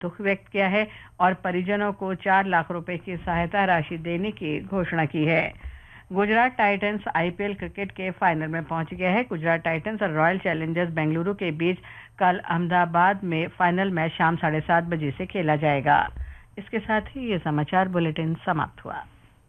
दुख व्यक्त किया है और परिजनों को 4 लाख रुपए की सहायता राशि देने की घोषणा की है। गुजरात टाइटंस आईपीएल क्रिकेट के फाइनल में पहुंच गया है। गुजरात टाइटंस और रॉयल चैलेंजर्स बेंगलुरु के बीच कल अहमदाबाद में फाइनल मैच शाम 7:30 बजे से खेला जाएगा। इसके साथ ही ये समाचार बुलेटिन समाप्त हुआ।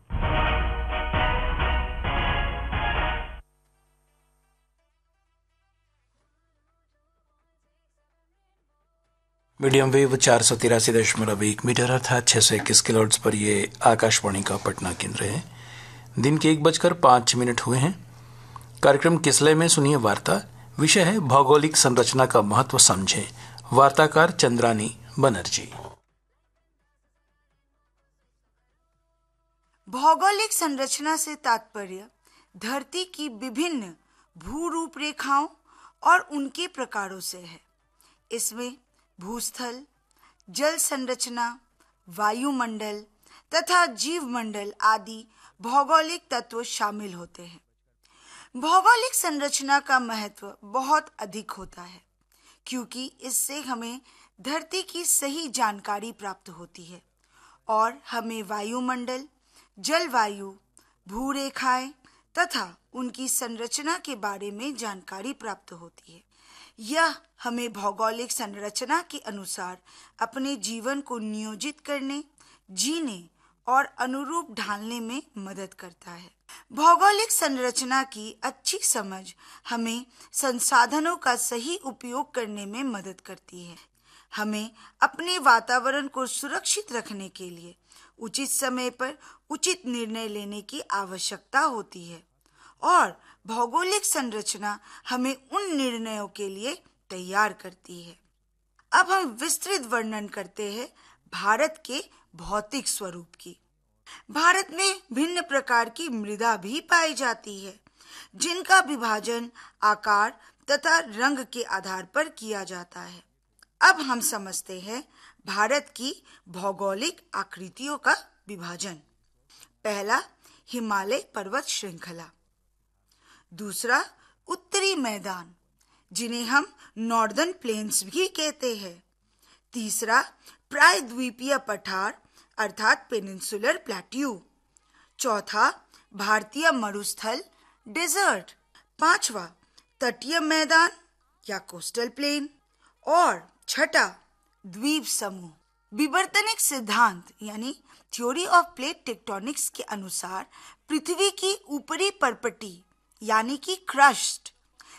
मीडियम वेव 483.1 मीटर अर्थात 621 किलोहर्ट्ज पर ये आकाशवाणी का पटना केंद्र है। दिन के 1:05 हुए हैं। कार्यक्रम किसले में सुनिए वार्ता। विषय है भौगोलिक संरचना का महत्व समझे। वार्ताकार चंद्रानी बनर्जी। भौगोलिक संरचना से तात्पर्य धरती की विभिन्न भू रूपरेखाओं और उनके प्रकारों से है। इसमें भूस्थल, जल संरचना, वायुमंडल तथा जीवमंडल आदि भौगोलिक तत्व शामिल होते हैं। भौगोलिक संरचना का महत्व बहुत अधिक होता है क्योंकि इससे हमें धरती की सही जानकारी प्राप्त होती है और हमें वायुमंडल, जलवायु, भूरेखाएं तथा उनकी संरचना के बारे में जानकारी प्राप्त होती है। यह हमें भौगोलिक संरचना के अनुसार अपने जीवन को नियोजित करने, जीने और अनुरूप ढालने में मदद करता है। भौगोलिक संरचना की अच्छी समझ हमें संसाधनों का सही उपयोग करने में मदद करती है। हमें अपने वातावरण को सुरक्षित रखने के लिए उचित समय पर उचित निर्णय लेने की आवश्यकता होती है और भौगोलिक संरचना हमें उन निर्णयों के लिए तैयार करती है। अब हम विस्तृत वर्णन करते हैं भारत के भौतिक स्वरूप की। भारत में भिन्न प्रकार की मृदा भी पाई जाती है जिनका विभाजन आकार तथा रंग के आधार पर किया जाता है। अब हम समझते हैं भारत की भौगोलिक आकृतियों का विभाजन। पहला, हिमालय पर्वत श्रृंखला। दूसरा, उत्तरी मैदान जिन्हें हम नॉर्दर्न प्लेन्स भी कहते हैं। तीसरा, प्रायद्वीपीय पठार अर्थात पेनिनसुलर प्लेट्यू। चौथा, भारतीय मरुस्थल डेजर्ट। पांचवा, तटीय मैदान या कोस्टल प्लेन। और छठा, द्वीप समूह। विवर्तनिक सिद्धांत यानी थ्योरी ऑफ प्लेट टेक्टोनिक्स के अनुसार पृथ्वी की ऊपरी परपटी यानी कि क्रस्ट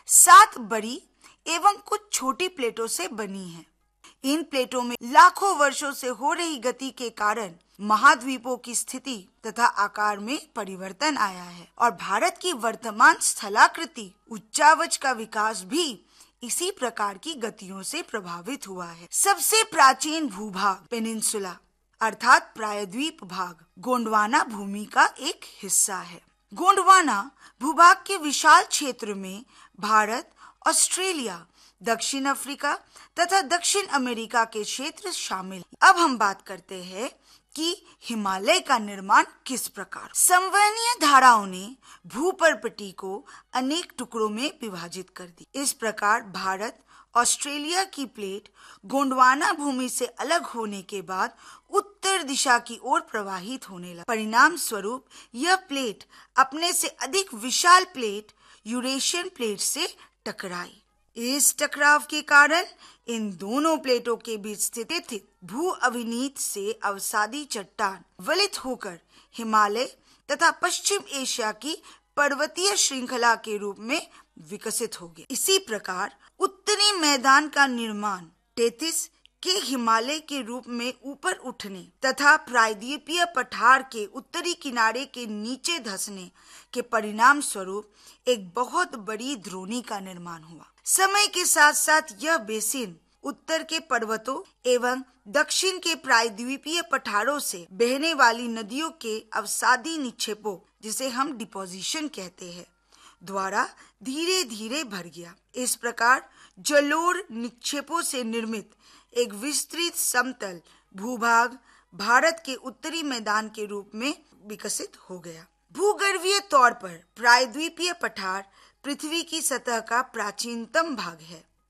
7 बड़ी एवं कुछ छोटी प्लेटों से बनी है। इन प्लेटों में लाखों वर्षों से हो रही गति के कारण महाद्वीपों की स्थिति तथा आकार में परिवर्तन आया है और भारत की वर्तमान स्थलाकृति उच्चावच का विकास भी इसी प्रकार की गतियों से प्रभावित हुआ है। सबसे प्राचीन भूभाग पेनिनसुला अर्थात प्रायद्वीप भाग गोंडवाना भूमि का एक हिस्सा है। गोंडवाना भूभाग के विशाल क्षेत्र में भारत, ऑस्ट्रेलिया, दक्षिण अफ्रीका तथा दक्षिण अमेरिका के क्षेत्र शामिल। अब हम बात करते हैं कि हिमालय का निर्माण किस प्रकार। संवहनीय धाराओं ने भूपर्पटी को अनेक टुकड़ों में विभाजित कर दी। इस प्रकार भारत ऑस्ट्रेलिया की प्लेट गोंडवाना भूमि से अलग होने के बाद उत्तर दिशा की ओर प्रवाहित होने लगा। परिणाम स्वरूप यह प्लेट अपने से अधिक विशाल प्लेट यूरेशियन प्लेट से टकराई। इस टकराव के कारण इन दोनों प्लेटों के बीच स्थित भू अविनीत से अवसादी चट्टान वलित होकर हिमालय तथा पश्चिम एशिया की पर्वतीय श्रृंखला के रूप में विकसित हो गए। इसी प्रकार उत्तरी मैदान का निर्माण टेथिस के हिमालय के रूप में ऊपर उठने तथा प्रायद्वीपीय पठार के उत्तरी किनारे के नीचे धंसने के परिणाम स्वरूप एक बहुत बड़ी द्रोणी का निर्माण हुआ। समय के साथ साथ यह बेसिन उत्तर के पर्वतों एवं दक्षिण के प्रायद्वीपीय पठारों से बहने वाली नदियों के अवसादी निक्षेपों, जिसे हम डिपोजिशन कहते हैं, द्वारा धीरे धीरे भर गया। इस प्रकार जलोढ़ निक्षेपों से निर्मित एक विस्तृत समतल भूभाग भारत के उत्तरी मैदान के रूप में विकसित हो गया। भूगर्भीय तौर पर प्रायद्वीपीय पठार पृथ्वी की सतह का प्राचीनतम भाग है।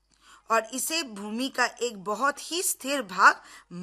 और इसे भूमि का एक बहुत ही स्थिर भाग